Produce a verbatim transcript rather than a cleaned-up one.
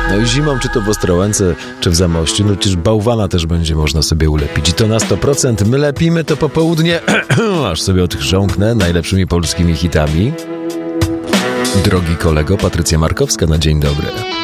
No i zimą, czy to w Ostrołęce, czy w Zamościu, no przecież bałwana też będzie można sobie ulepić. I to na sto procent. My lepimy to po południe, aż sobie odchrząknę najlepszymi polskimi hitami. Drogi kolego, Patrycja Markowska na dzień dobry.